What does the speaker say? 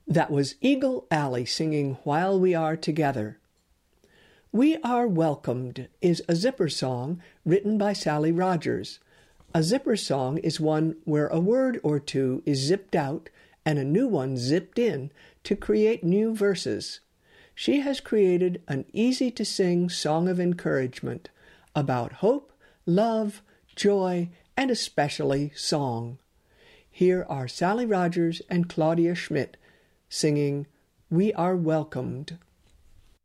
That was Eagle Alley singing While We Are Together. We Are Welcomed is a zipper song written by Sally Rogers. A zipper song is one where a word or two is zipped out and a new one zipped in to create new verses. She has created an easy-to-sing song of encouragement about hope, love, joy, and especially song. Here are Sally Rogers and Claudia Schmidt singing We Are Welcomed.